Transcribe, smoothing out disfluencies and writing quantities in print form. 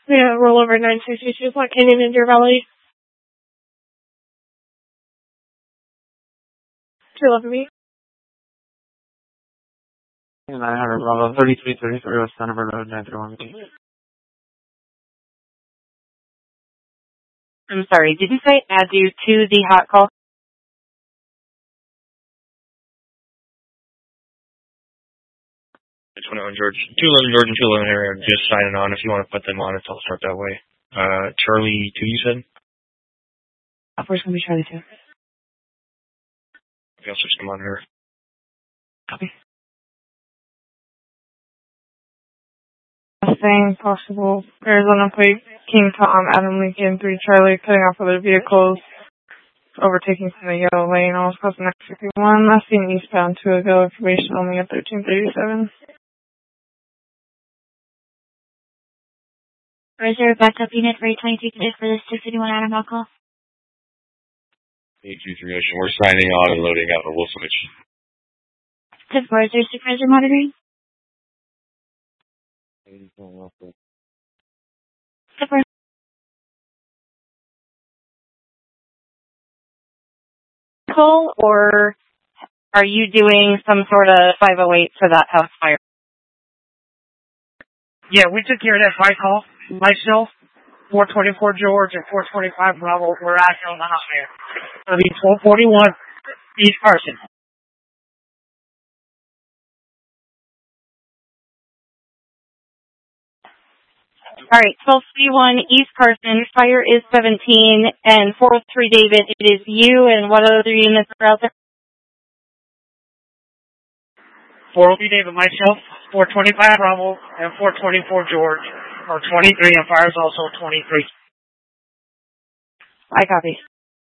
Yeah, rollover 962, Black Canyon in Deer Valley. 211 me. 900 Bravo, 3333 West Thunderbird Road, 931. I'm sorry, did you say add you to the hot call? 21 George, 211 George and 211 area are just signing on. If you want to put them on, I'll start that way. Charlie 2, you said? Where's going to be Charlie 2? Okay, I'll switch them on here. Copy. Best thing possible. Arizona plate, King Tom, Adam Lincoln, 3 Charlie, cutting off other vehicles, overtaking from the yellow lane, almost crossing next 51. Last seen eastbound 2 ago, information only at 1337. Reserve backup unit for 823 for this 251 Adam hot call. 823 Ocean, we're signing on and loading out, we'll switch. 10-4, is there supervisor monitoring? 10-4. Or are you doing some sort of 508 for that house fire? Yeah, we took care of that fight call. Myself, 424 George, and 425 Bravo. We're acting on the hot fire. It'll be 1241 East Carson. All right, 1231 East Carson, fire is 17, and 403 David, it is you, and what other units are out there? 403 David, myself, 425 Bravo, and 424 George, or 23, and fire is also 23. I copy.